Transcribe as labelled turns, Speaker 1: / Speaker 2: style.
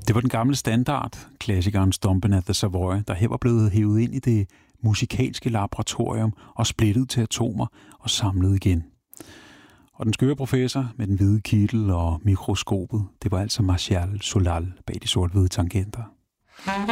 Speaker 1: Det var den gamle standard, klassikeren Stompin' at the Savoy, der her var blevet hævet ind i det musikalske laboratorium og splittet til atomer og samlet igen. Og den skøre professor med den hvide kittel og mikroskopet, det var altså Martial Solal bag de sort-hvide tangenter.